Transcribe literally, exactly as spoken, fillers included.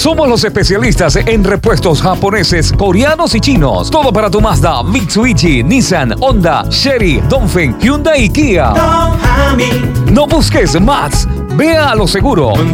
Somos los especialistas en repuestos japoneses, coreanos y chinos. Todo para tu Mazda, Mitsubishi, Nissan, Honda, Chery, Dongfeng, Hyundai y Kia. No busques más. Vea a lo seguro.